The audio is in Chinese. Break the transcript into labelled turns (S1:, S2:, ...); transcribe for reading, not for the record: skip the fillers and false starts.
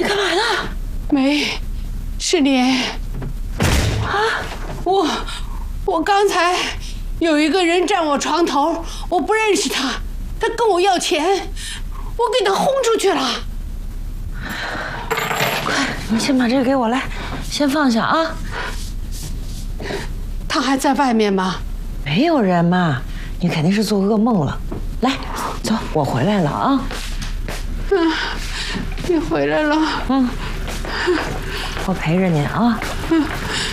S1: 你干嘛呢？
S2: 梅，是你啊！我刚才有一个人站我床头，我不认识他，他跟我要钱，我给他轰出去了。
S1: 快，你先把这个给我来，先放下啊。
S2: 他还在外面吗？
S1: 没有人嘛，你肯定是做噩梦了。来，走，我回来了啊。
S2: 你回来了。
S1: 我陪着你啊。